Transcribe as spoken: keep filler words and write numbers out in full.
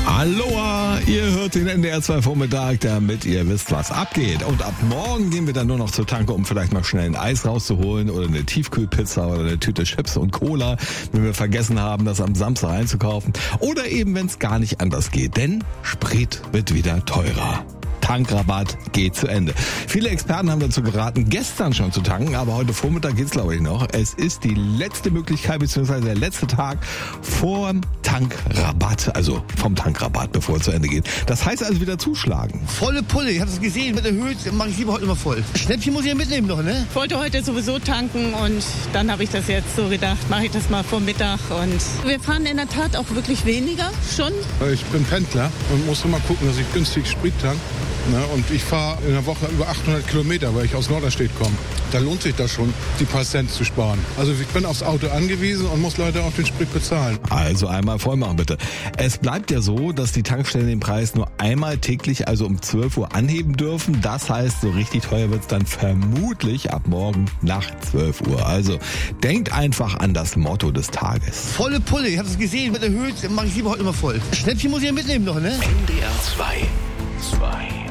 Aloha, ihr hört den N D R zwei Vormittag, damit ihr wisst, was abgeht. Und ab morgen gehen wir dann nur noch zur Tanke, um vielleicht mal schnell ein Eis rauszuholen oder eine Tiefkühlpizza oder eine Tüte Chips und Cola, wenn wir vergessen haben, das am Samstag einzukaufen. Oder eben, wenn es gar nicht anders geht, denn Sprit wird wieder teurer. Tankrabatt geht zu Ende. Viele Experten haben dazu geraten, gestern schon zu tanken, aber heute Vormittag geht's, glaube ich, noch. Es ist die letzte Möglichkeit, beziehungsweise der letzte Tag vor Tankrabatt, also vom Tankrabatt, bevor es zu Ende geht. Das heißt also wieder zuschlagen. Volle Pulle, ich habe es gesehen, mit erhöht, mache ich lieber heute immer voll. Schnäppchen muss ich ja mitnehmen noch, ne? Ich wollte heute sowieso tanken und dann habe ich das jetzt so gedacht, mache ich das mal vor Mittag. Und wir fahren in der Tat auch wirklich weniger schon. Ich bin Pendler und muss immer gucken, dass ich günstig Sprit tank. Ne, und ich fahre in der Woche über achthundert Kilometer, weil ich aus Norderstedt komme. Da lohnt sich das schon, die paar Cent zu sparen. Also ich bin aufs Auto angewiesen und muss leider auch den Sprit bezahlen. Also einmal voll machen bitte. Es bleibt ja so, dass die Tankstellen den Preis nur einmal täglich, also um zwölf Uhr anheben dürfen. Das heißt, so richtig teuer wird es dann vermutlich ab morgen nach zwölf Uhr. Also denkt einfach an das Motto des Tages. Volle Pulle, ich habe es gesehen, mit erhöht, mache ich lieber heute immer voll. Schnäppchen muss ich ja mitnehmen noch, ne? N D R zwei. zwei.